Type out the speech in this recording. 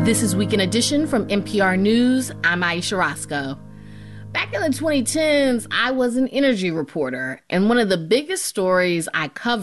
This is Weekend Edition from NPR News. I'm Aisha Roscoe. Back in the 2010s, I was an energy reporter, and one of the biggest stories I covered